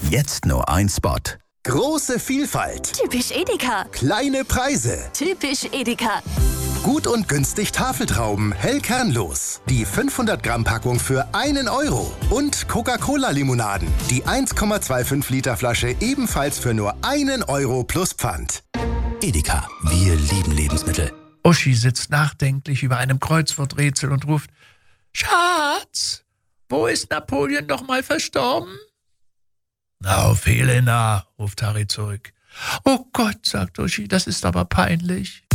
Jetzt nur ein Spot. Große Vielfalt. Typisch Edeka. Kleine Preise. Typisch Edeka. Gut und günstig Tafeltrauben, hell kernlos. Die 500 Gramm Packung für 1 Euro. Und Coca-Cola-Limonaden. Die 1,25 Liter Flasche ebenfalls für nur 1 Euro plus Pfand. Edeka, wir lieben Lebensmittel. Uschi sitzt nachdenklich über einem Kreuzworträtsel und ruft: Schatz, wo ist Napoleon noch mal verstorben? Auf Helena, ruft Harry zurück. Oh Gott, sagt Uschi, das ist aber peinlich.